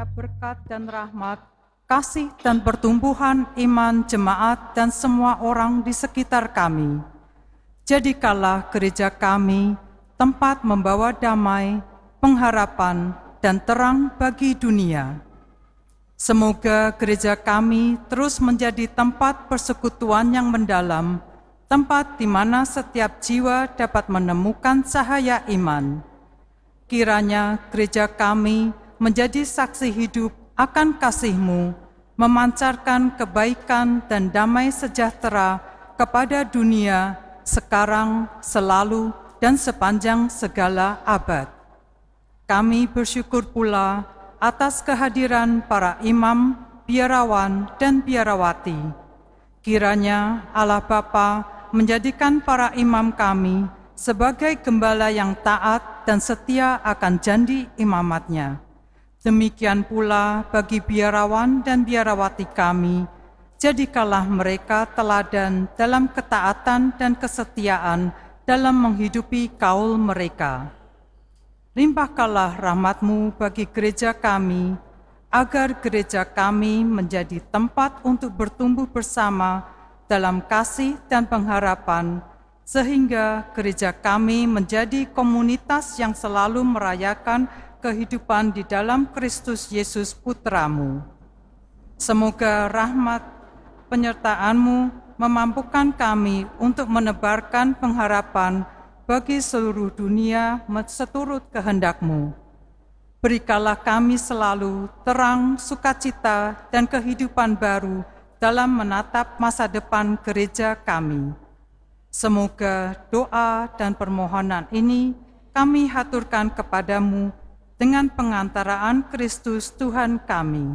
kiranya berkat dan rahmat, kasih dan pertumbuhan iman jemaat dan semua orang di sekitar kami. Jadikanlah gereja kami tempat membawa damai, pengharapan, dan terang bagi dunia. Semoga gereja kami terus menjadi tempat persekutuan yang mendalam, tempat di mana setiap jiwa dapat menemukan cahaya iman. Kiranya gereja kami menjadi saksi hidup akan kasih-Mu, memancarkan kebaikan dan damai sejahtera kepada dunia sekarang, selalu, dan sepanjang segala abad. Kami bersyukur pula atas kehadiran para imam, biarawan, dan biarawati. Kiranya Allah Bapa menjadikan para imam kami sebagai gembala yang taat dan setia akan janji imamatnya. Demikian pula bagi biarawan dan biarawati kami, jadikanlah mereka teladan dalam ketaatan dan kesetiaan dalam menghidupi kaul mereka. Limpahkanlah rahmat-Mu bagi gereja kami, agar gereja kami menjadi tempat untuk bertumbuh bersama dalam kasih dan pengharapan, sehingga gereja kami menjadi komunitas yang selalu merayakan kehidupan di dalam Kristus Yesus Putra-Mu. Semoga rahmat penyertaan-Mu memampukan kami untuk menebarkan pengharapan bagi seluruh dunia seturut kehendak-Mu. Berikanlah kami selalu terang, sukacita, dan kehidupan baru dalam menatap masa depan gereja kami. Semoga doa dan permohonan ini kami haturkan kepadamu dengan pengantaraan Kristus Tuhan kami.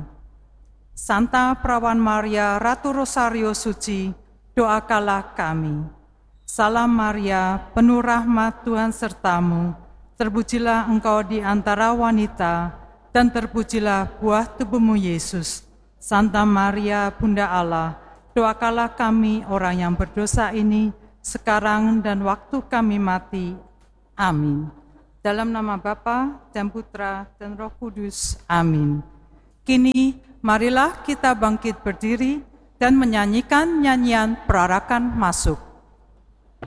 Santa Perawan Maria, Ratu Rosario Suci, doakanlah kami. Salam Maria, penuh rahmat Tuhan sertamu, terpujilah engkau di antara wanita, dan terpujilah buah tubuhmu Yesus. Santa Maria, Bunda Allah, doakanlah kami orang yang berdosa ini, sekarang dan waktu kami mati. Amin. Dalam nama Bapa dan Putra dan Roh Kudus. Amin. Kini, marilah kita bangkit berdiri dan menyanyikan nyanyian perarakan masuk.